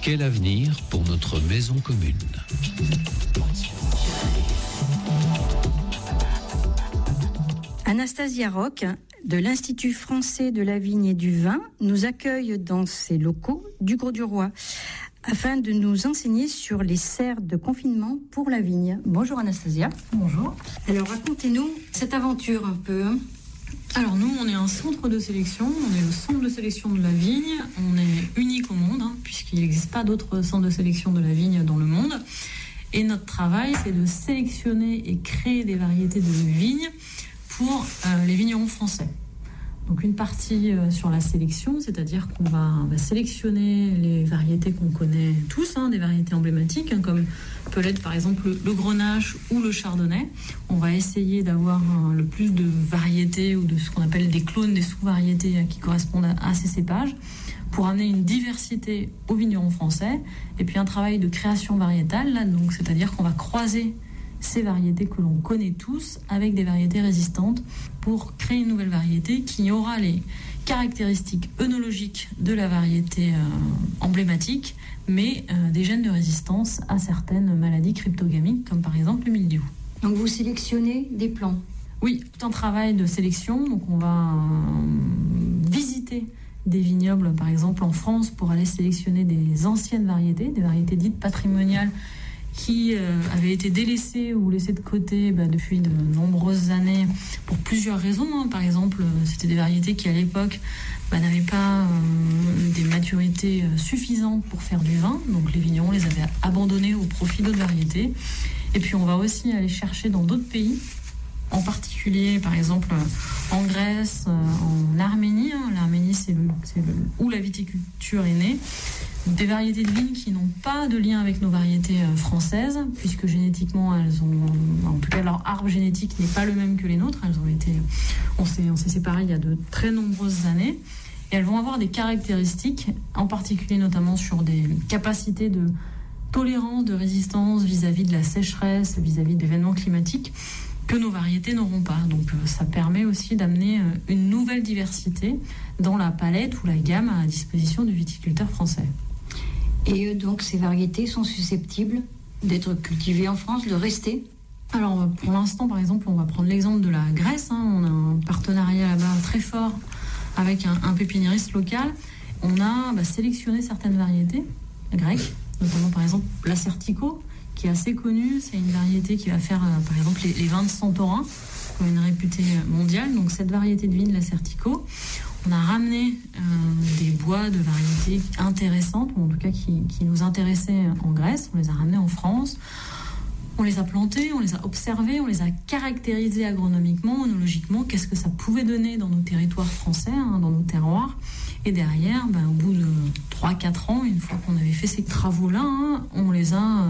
Quel avenir pour notre maison commune ? Anastasia Roch, de l'Institut français de la vigne et du vin, nous accueille dans ses locaux du Grau-du-Roi afin de nous enseigner sur les serres de confinement pour la vigne. Bonjour Anastasia. Bonjour. Alors racontez-nous cette aventure un peu. Alors nous, on est un centre de sélection, on est le centre de sélection de la vigne, on est unique au monde, puisqu'il n'existe pas d'autres centres de sélection de la vigne dans le monde. Et notre travail, c'est de sélectionner et créer des variétés de vignes pour les vignerons français. Donc une partie sur la sélection, c'est-à-dire qu'on va sélectionner les variétés qu'on connaît tous, des variétés emblématiques, comme peut l'être par exemple le Grenache ou le Chardonnay. On va essayer d'avoir le plus de variétés ou de ce qu'on appelle des clones, des sous-variétés qui correspondent à ces cépages, pour amener une diversité aux vignerons français. Et puis un travail de création variétale, là, donc, c'est-à-dire qu'on va croiser ces variétés que l'on connaît tous avec des variétés résistantes pour créer une nouvelle variété qui aura les caractéristiques œnologiques de la variété emblématique, mais des gènes de résistance à certaines maladies cryptogamiques, comme par exemple le mildiou. Donc vous sélectionnez des plants ? Oui, tout un travail de sélection. Donc on va visiter des vignobles, par exemple en France, pour aller sélectionner des anciennes variétés, des variétés dites patrimoniales, qui avaient été délaissés ou laissés de côté depuis de nombreuses années pour plusieurs raisons. Par exemple, c'était des variétés qui à l'époque n'avaient pas des maturités suffisantes pour faire du vin, donc les vignerons les avaient abandonnés au profit d'autres variétés. Et puis on va aussi aller chercher dans d'autres pays, en particulier par exemple en Grèce, en Arménie. L'Arménie, c'est où la viticulture est née. Des variétés de vignes qui n'ont pas de lien avec nos variétés françaises, puisque génétiquement, en tout cas leur arbre génétique n'est pas le même que les nôtres. On s'est séparés il y a de très nombreuses années, et elles vont avoir des caractéristiques, en particulier notamment sur des capacités de tolérance, de résistance vis-à-vis de la sécheresse, vis-à-vis d'événements climatiques, que nos variétés n'auront pas. Donc ça permet aussi d'amener une nouvelle diversité dans la palette ou la gamme à disposition du viticulteur français. Et donc ces variétés sont susceptibles d'être cultivées en France, de rester ? Alors pour l'instant, par exemple, on va prendre l'exemple de la Grèce. On a un partenariat là-bas très fort avec un pépiniériste local. On a sélectionné certaines variétés grecques, notamment par exemple l'Acertico, qui est assez connue. C'est une variété qui va faire par exemple les vins de Santorin, qui ont une réputée mondiale. Donc cette variété de vigne, l'Acertico, on a ramené des bois de variétés intéressantes, ou en tout cas qui nous intéressaient en Grèce. On les a ramenés en France. On les a plantés, on les a observés, on les a caractérisés agronomiquement, œnologiquement. Qu'est-ce que ça pouvait donner dans nos territoires français, dans nos terroirs. Et derrière, au bout de 3-4 ans, une fois qu'on avait fait ces travaux-là, on les a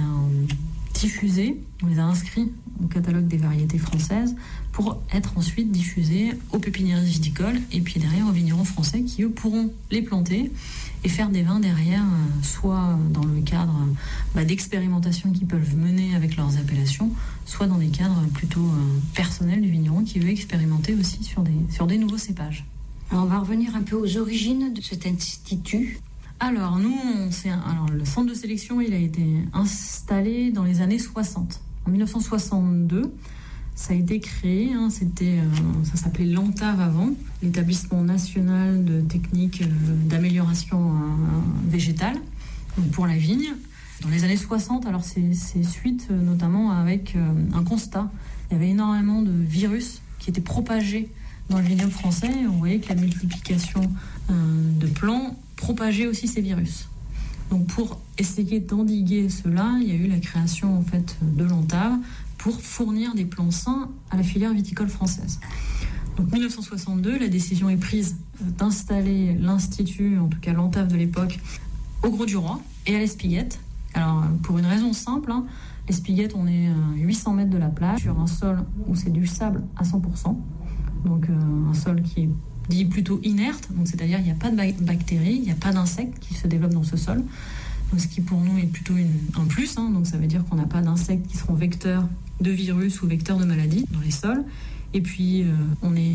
diffusés, on les a inscrits au catalogue des variétés françaises pour être ensuite diffusés aux pépiniéristes viticoles et puis derrière aux vignerons français qui, eux, pourront les planter et faire des vins derrière, soit dans le cadre d'expérimentations qu'ils peuvent mener avec leurs appellations, soit dans des cadres plutôt personnels du vigneron qui veut expérimenter aussi sur des nouveaux cépages. Alors on va revenir un peu aux origines de cet institut. Alors nous, le centre de sélection, il a été installé dans les années 60. En 1962, ça a été créé, ça s'appelait l'ENTAV avant, l'établissement national de techniques d'amélioration végétale, donc pour la vigne. Dans les années 60, alors c'est suite notamment avec un constat. Il y avait énormément de virus qui étaient propagés dans le vignoble français. Et on voyait que la multiplication de plants propageait aussi ces virus. Donc pour essayer d'endiguer cela, il y a eu la création en fait de l'ENTAV pour fournir des plants sains à la filière viticole française. Donc 1962, la décision est prise d'installer l'institut, en tout cas l'ENTAV de l'époque, au Grau-du-Roi et à l'Espiguette. Alors pour une raison simple, l'Espiguette, on est à 800 mètres de la plage, sur un sol où c'est du sable à 100%. Donc un sol qui est dit plutôt inerte, donc c'est-à-dire il n'y a pas de bactéries, il n'y a pas d'insectes qui se développent dans ce sol. Donc, ce qui pour nous est plutôt un plus, donc ça veut dire qu'on n'a pas d'insectes qui seront vecteurs de virus ou vecteurs de maladies dans les sols. Et puis on est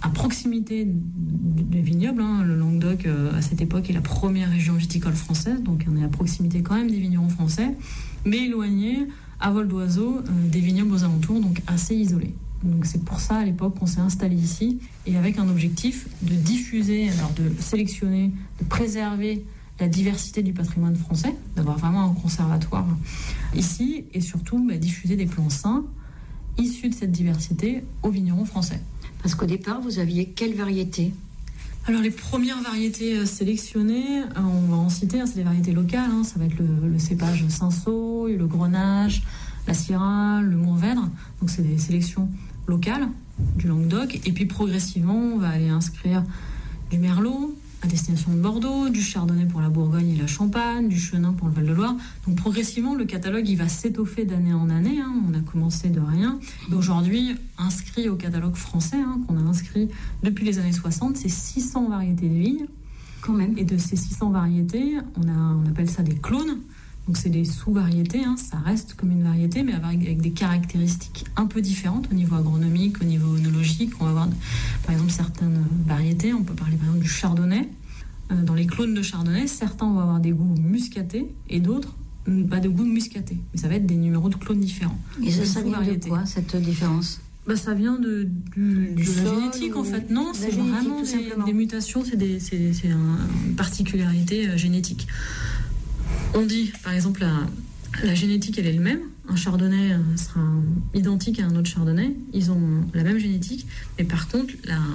à proximité des vignobles. Le Languedoc, à cette époque, est la première région viticole française, donc on est à proximité quand même des vignerons français, mais éloigné, à vol d'oiseau, des vignobles aux alentours, donc assez isolés. Donc c'est pour ça, à l'époque, qu'on s'est installé ici, et avec un objectif de diffuser, alors de sélectionner, de préserver la diversité du patrimoine français, d'avoir vraiment un conservatoire ici, et surtout diffuser des plants sains issus de cette diversité aux vignerons français. Parce qu'au départ, vous aviez quelle variété ? Alors les premières variétés sélectionnées, on va en citer, c'est des variétés locales, ça va être le cépage Cinsault, le Grenache, la Syrah, le Mourvèdre, donc c'est des sélections locales du Languedoc, et puis progressivement on va aller inscrire du Merlot à destination de Bordeaux, du Chardonnay pour la Bourgogne et la Champagne, du Chenin pour le Val-de-Loire. Donc progressivement, le catalogue il va s'étoffer d'année en année. On a commencé de rien. Et aujourd'hui, inscrit au catalogue français, qu'on a inscrit depuis les années 60, c'est 600 variétés de vignes. Quand même. Et de ces 600 variétés, on appelle ça des clones. Donc c'est des sous-variétés, ça reste comme une variété, mais avec des caractéristiques un peu différentes au niveau agronomique, au niveau œnologique. On va avoir par exemple certaines variétés, on peut parler par exemple du chardonnay. Dans les clones de chardonnay, certains vont avoir des goûts muscatés et d'autres pas de goût muscaté. Mais ça va être des numéros de clones différents. Et ça vient de quoi, cette différence ? Ça vient de la génétique en fait. Non, c'est vraiment des mutations, c'est une particularité génétique. On dit, par exemple, la génétique, elle est le même. Un chardonnay sera identique à un autre chardonnay. Ils ont la même génétique. Mais par contre,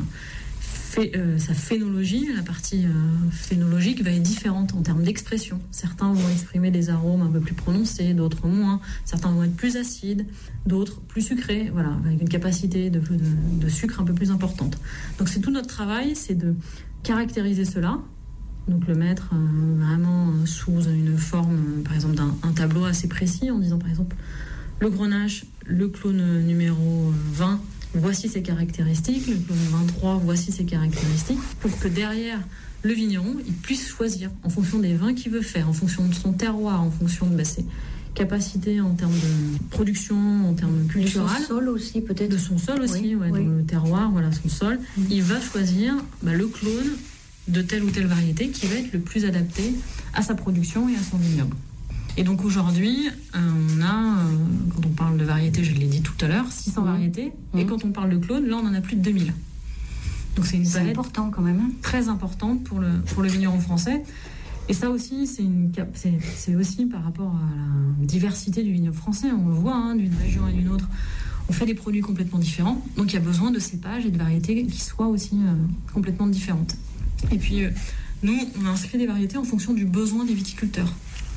sa phénologie, la partie phénologique, va être différente en termes d'expression. Certains vont exprimer des arômes un peu plus prononcés, d'autres moins. Certains vont être plus acides, d'autres plus sucrés. Voilà, avec une capacité de sucre un peu plus importante. Donc c'est tout notre travail, c'est de caractériser cela. Donc le mettre vraiment sous une forme, par exemple, d'un tableau assez précis, en disant par exemple le Grenache, le clone numéro 20, voici ses caractéristiques, le clone 23, voici ses caractéristiques, pour que derrière le vigneron, il puisse choisir en fonction des vins qu'il veut faire, en fonction de son terroir, en fonction de ses capacités en termes de production, en termes culturels. De son sol aussi, peut-être. De son sol aussi, oui. Dans le terroir, voilà, son sol. Il va choisir le clone de telle ou telle variété qui va être le plus adapté à sa production et à son vignoble. Et donc aujourd'hui, on a, quand on parle de variétés, je l'ai dit tout à l'heure, 600 variétés, et quand on parle de clones, là on en a plus de 2000. Donc c'est une palette important quand même. Très importante pour le vigneron français. Et ça aussi, c'est aussi par rapport à la diversité du vignoble français. On le voit d'une région à d'une autre. On fait des produits complètement différents, donc il y a besoin de cépages et de variétés qui soient aussi complètement différentes. Et puis, nous, on a inscrit des variétés en fonction du besoin des viticulteurs.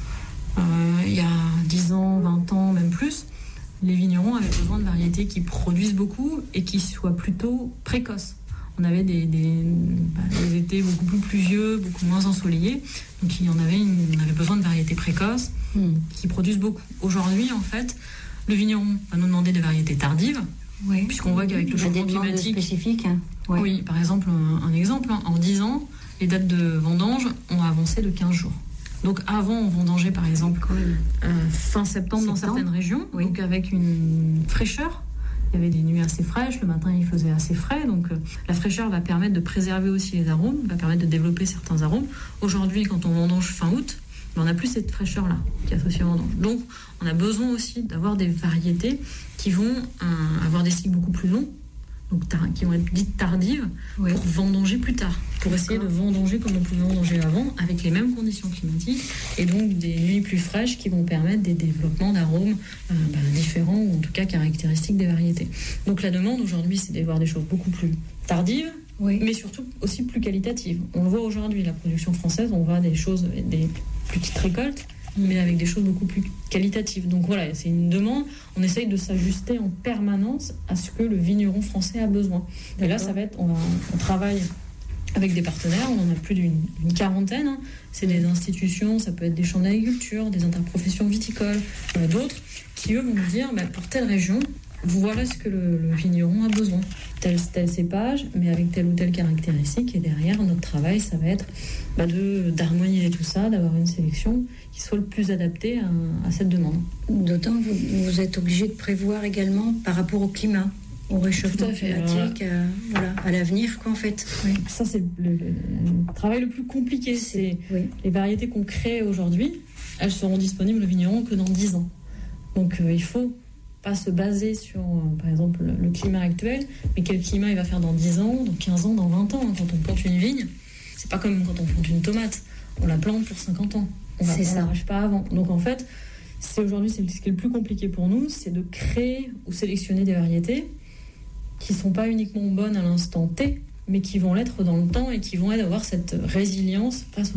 Il y a 10 ans, 20 ans, même plus, les vignerons avaient besoin de variétés qui produisent beaucoup et qui soient plutôt précoces. On avait des étés beaucoup plus pluvieux, beaucoup moins ensoleillés. Donc, on avait besoin de variétés précoces qui produisent beaucoup. Aujourd'hui, en fait, le vigneron va nous demander des variétés tardives. Oui. Puisqu'on voit qu'avec le changement climatique... spécifique. Oui, par exemple, un exemple, en 10 ans, les dates de vendange ont avancé de 15 jours. Donc avant, on vendangeait par exemple fin septembre dans certaines régions, donc avec une fraîcheur. Il y avait des nuits assez fraîches, le matin il faisait assez frais, donc la fraîcheur va permettre de préserver aussi les arômes, va permettre de développer certains arômes. Aujourd'hui, quand on vendange fin août, on n'a plus cette fraîcheur-là qui est associée au vendange. Donc, on a besoin aussi d'avoir des variétés qui vont avoir des cycles beaucoup plus longs, donc qui vont être dites tardives, pour vendanger plus tard, pour essayer de vendanger comme on pouvait vendanger avant, avec les mêmes conditions climatiques, et donc des nuits plus fraîches qui vont permettre des développements d'arômes différents, ou en tout cas caractéristiques des variétés. Donc la demande aujourd'hui, c'est d'avoir des choses beaucoup plus tardives, mais surtout aussi plus qualitatives. On le voit aujourd'hui, la production française, on voit des choses, des petites récoltes, mais avec des choses beaucoup plus qualitatives. Donc voilà, c'est une demande. On essaye de s'ajuster en permanence à ce que le vigneron français a besoin. Et là, ça va être, on travaille avec des partenaires, on en a plus d'une quarantaine. C'est des institutions, ça peut être des chambres d'agriculture, des interprofessions viticoles, d'autres, qui eux vont nous dire, pour telle région, voilà ce que le vigneron a besoin. Tel cépage, mais avec telle ou telle caractéristique. Et derrière, notre travail, ça va être d'harmoniser tout ça, d'avoir une sélection qui soit le plus adaptée à cette demande. D'autant que vous êtes obligé de prévoir également par rapport au climat. au réchauffement climatique, à l'avenir, quoi, en fait. Oui. Ça, c'est le travail le plus compliqué. C'est les variétés qu'on crée aujourd'hui, elles seront disponibles aux vignerons que dans 10 ans. Donc, il faut pas se baser sur, par exemple, le climat actuel, mais quel climat il va faire dans 10 ans, dans 15 ans, dans 20 ans. Quand on plante une vigne, c'est pas comme quand on plante une tomate. On la plante pour 50 ans. On l'arrache pas avant. Donc, en fait, aujourd'hui, ce qui est le plus compliqué pour nous, c'est de créer ou sélectionner des variétés qui sont pas uniquement bonnes à l'instant T, mais qui vont l'être dans le temps et qui vont avoir cette résilience face